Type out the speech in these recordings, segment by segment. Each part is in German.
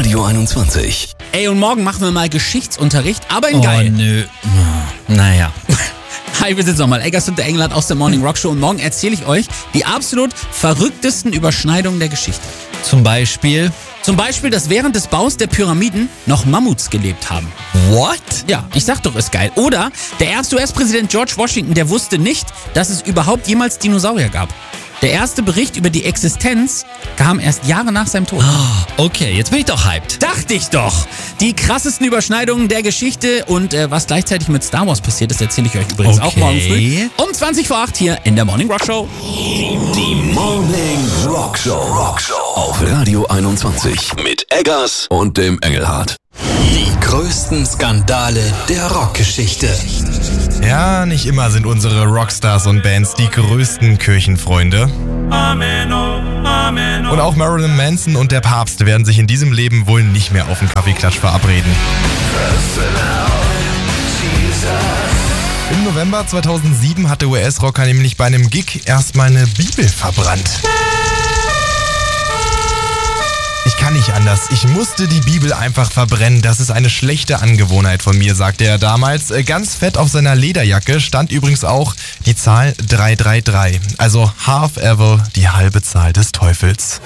Radio 21. Ey, und morgen machen wir mal Geschichtsunterricht, aber in geil. Oh, nö. Naja. Hi, wir sind nochmal Eggers und der Engelhardt aus der Morning Rock Show und morgen erzähle ich euch die absolut verrücktesten Überschneidungen der Geschichte. Zum Beispiel, dass während des Baus der Pyramiden noch Mammuts gelebt haben. what? Ja, ich sag doch, ist geil. Oder der erste US-Präsident George Washington, der wusste nicht, dass es überhaupt jemals Dinosaurier gab. Der erste Bericht über die Existenz kam erst Jahre nach seinem Tod. Okay, jetzt bin ich doch hyped. Dachte ich doch. Die krassesten Überschneidungen der Geschichte und was gleichzeitig mit Star Wars passiert ist, erzähle ich euch übrigens auch morgen früh. Um 20 vor 8 hier in der Morning Rock Show. Die Morning Rock Show. Auf Radio 21. Mit Eggers und dem Engelhardt. Die größten Skandale der Rockgeschichte. Ja, nicht immer sind unsere Rockstars und Bands die größten Kirchenfreunde. Und auch Marilyn Manson und der Papst werden sich in diesem Leben wohl nicht mehr auf den Kaffeeklatsch verabreden. Im November 2007 hat der US-Rocker nämlich bei einem Gig erstmal eine Bibel verbrannt. Ich kann nicht anders. Ich musste die Bibel einfach verbrennen. Das ist eine schlechte Angewohnheit von mir, sagte er damals. Ganz fett auf seiner Lederjacke stand übrigens auch die Zahl 333. Also half evil, die halbe Zahl des Teufels.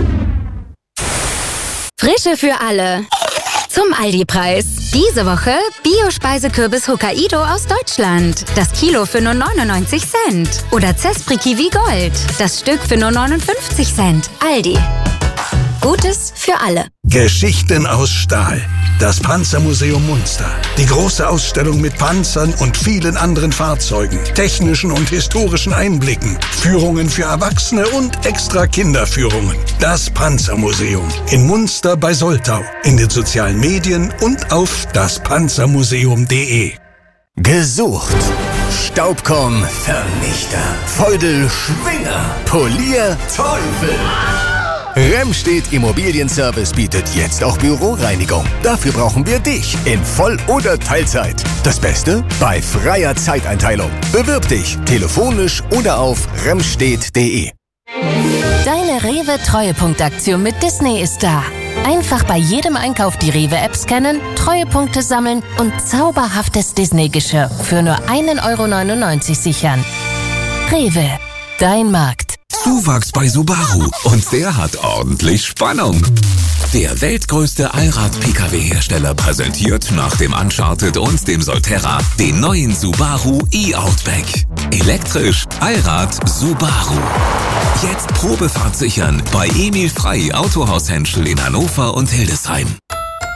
Frische für alle. Zum Aldi-Preis. Diese Woche Bio-Speisekürbis Hokkaido aus Deutschland. Das Kilo für nur 99 Cent. Oder Zespri Kiwi Gold. Das Stück für nur 59 Cent. Aldi. Gutes für alle. Geschichten aus Stahl. Das Panzermuseum Munster. Die große Ausstellung mit Panzern und vielen anderen Fahrzeugen, technischen und historischen Einblicken, Führungen für Erwachsene und extra Kinderführungen. Das Panzermuseum in Munster bei Soltau, in den sozialen Medien und auf daspanzermuseum.de. Gesucht. Staubkorn Vernichter. Feudel Schwinger. Polier Teufel. Remstedt Immobilienservice bietet jetzt auch Büroreinigung. Dafür brauchen wir dich in Voll- oder Teilzeit. Das Beste? Bei freier Zeiteinteilung. Bewirb dich telefonisch oder auf remstedt.de. Deine Rewe-Treuepunktaktion mit Disney ist da. Einfach bei jedem Einkauf die Rewe-App scannen, Treuepunkte sammeln und zauberhaftes Disney-Geschirr für nur 1,99 € sichern. Rewe, dein Markt. Zuwachs bei Subaru und der hat ordentlich Spannung. Der weltgrößte Allrad-Pkw-Hersteller präsentiert nach dem Uncharted und dem Solterra den neuen Subaru e-Outback. Elektrisch, Allrad, Subaru. Jetzt Probefahrt sichern bei Emil Frey Autohaus Henschel in Hannover und Hildesheim.